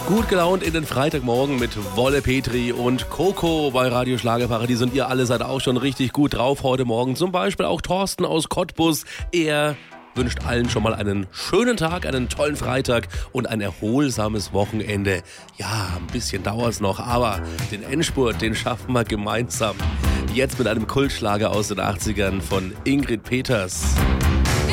Gut gelaunt in den Freitagmorgen mit Wolle Petri und Coco bei Radio Schlagerparadies und ihr alle seid auch schon richtig gut drauf heute Morgen. Zum Beispiel auch Thorsten aus Cottbus. Er wünscht allen schon mal einen schönen Tag, einen tollen Freitag und ein erholsames Wochenende. Ja, ein bisschen dauert's noch, aber den Endspurt, den schaffen wir gemeinsam. Jetzt mit einem Kultschlager aus den 80ern von Ingrid Peters.